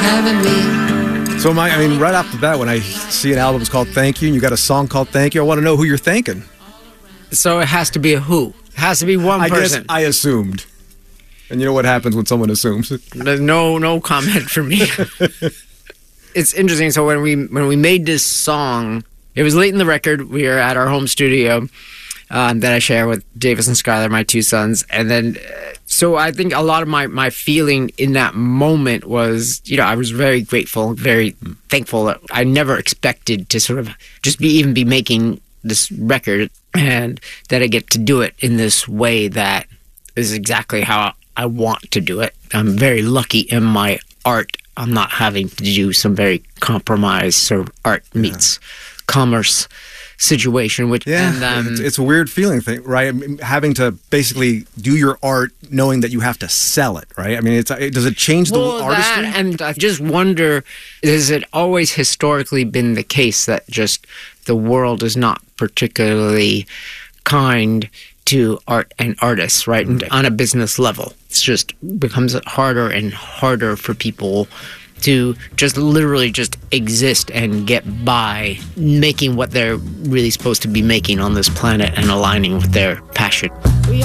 having me. So I mean, right off the bat, when I see an album called Thank You and you got a song called Thank You, I want to know who you're thanking. So it has to be a who. It has to be one person. I guess I assumed. And you know what happens when someone assumes? There's no comment from me. It's interesting. So when we made this song, it was late in the record. We were at our home studio that I share with Davis and Skylar, my two sons. And then, so I think a lot of my feeling in that moment was, I was very grateful, very thankful that I never expected to sort of just be making this record, and that I get to do it in this way that is exactly how I want to do it. I'm very lucky in my art. I'm not having to do some very compromised sort of art meets commerce situation. It's a weird feeling thing, right? I mean, having to basically do your art knowing that you have to sell it, right? I mean, does it change the artistry? And I just wonder, has it always historically been the case that just the world is not particularly kind to art and artists, right? And on a business level, it's just becomes harder and harder for people to just literally just exist and get by making what they're really supposed to be making on this planet and aligning with their passion.